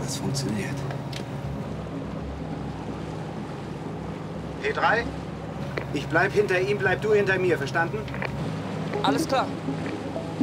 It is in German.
Das funktioniert. P3? Ich bleib hinter ihm, bleib du hinter mir, verstanden? Alles klar.